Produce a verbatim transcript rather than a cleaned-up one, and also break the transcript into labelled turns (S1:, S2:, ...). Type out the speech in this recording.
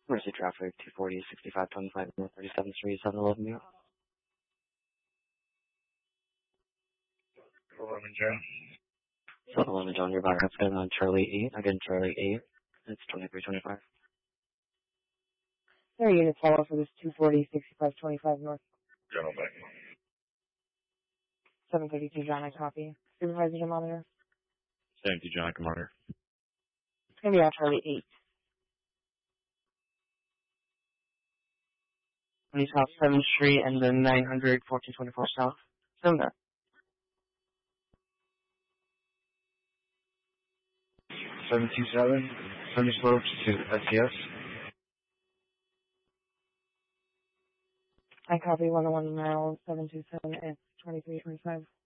S1: Mercy traffic, two forty, sixty-five twenty-five North thirty-seventh Street, seven eleven New.
S2: eleven John.
S1: seven eleven John, you're back up on Charlie eight. Again, Charlie eight. It's twenty-three twenty-five.
S3: There are units follow for this two forty, sixty-five twenty-five North.
S2: General Bank.
S3: seven thirty-two John, I copy. Supervisor Jim Monitor.
S2: seventy-two John, Commander.
S3: It's going to be on Charlie eight.
S1: twenty South seventh Street and then nine hundred, fourteen twenty-four South. Send that.
S2: seven two seven, Sunday slopes to S C S.
S3: I copy one oh one mile, seven two seven, F twenty-three twenty-five.